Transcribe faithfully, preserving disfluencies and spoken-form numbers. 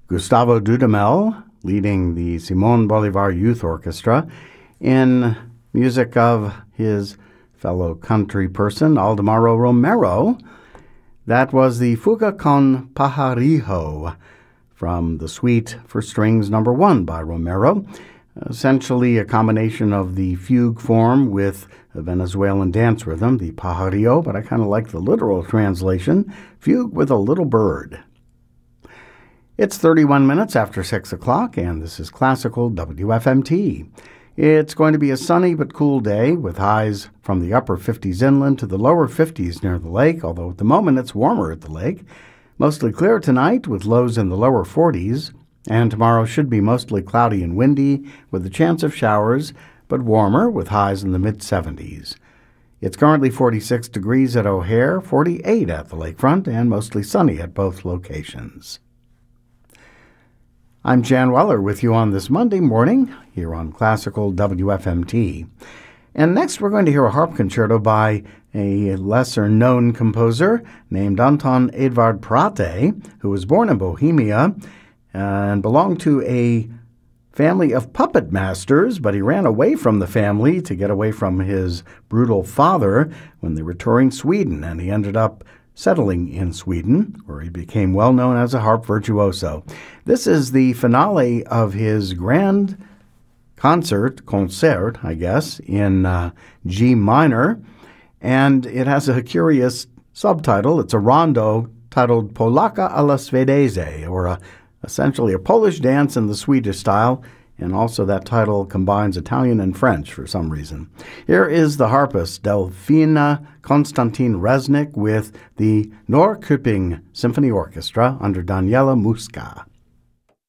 Gustavo Dudamel leading the Simon Bolivar Youth Orchestra in music of his fellow country person, Aldemaro Romero. That was the Fuga con Pajarillo from the Suite for Strings Number One by Romero, essentially a combination of the fugue form with a Venezuelan dance rhythm, the pajarillo, but I kind of like the literal translation, fugue with a little bird. It's thirty-one minutes after six o'clock, and this is Classical W F M T. It's going to be a sunny but cool day with highs from the upper fifties inland to the lower fifties near the lake, although at the moment it's warmer at the lake. Mostly clear tonight with lows in the lower forties, and tomorrow should be mostly cloudy and windy with a chance of showers, but warmer with highs in the mid-seventies. It's currently forty-six degrees at O'Hare, forty-eight at the lakefront, and mostly sunny at both locations. I'm Jan Weller with you on this Monday morning here on Classical W F M T. And next we're going to hear a harp concerto by a lesser-known composer named Anton Edvard Prate, who was born in Bohemia and belonged to a family of puppet masters, but he ran away from the family to get away from his brutal father when they were touring Sweden, and he ended up settling in Sweden, where he became well known as a harp virtuoso. This is the finale of his grand concert, concert, I guess, in uh, G minor, and it has a curious subtitle. It's a rondo titled Polacca alla Svedese, or a, essentially a Polish dance in the Swedish style, and also that title combines Italian and French for some reason. Here is the harpist Delfina Konstantin Resnick with the Norrköping Symphony Orchestra under Daniela Muska.